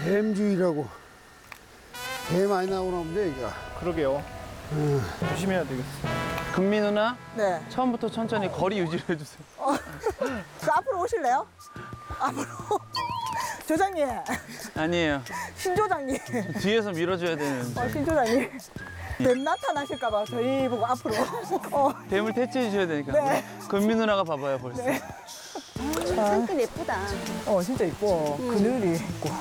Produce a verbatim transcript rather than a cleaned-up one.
뱀주의라고. 개 많이 나오나 본데, 이거. 그러게요. 음. 조심해야 되겠어. 금미 누나, 네. 처음부터 천천히 거리 유지를 해주세요. 어, 그 앞으로 오실래요? 앞으로. 조장님, 아니에요. 신조장님, 뒤에서 밀어줘야 되는데. 어, 신조장님. 뱀 나타나실까봐 저희 보고 앞으로. 어, 뱀을 퇴치해 주셔야 되니까. 네. 금미 누나가 봐봐요, 벌써. 네. 산길 예쁘다. 어, 진짜 이뻐. 그늘이 있고.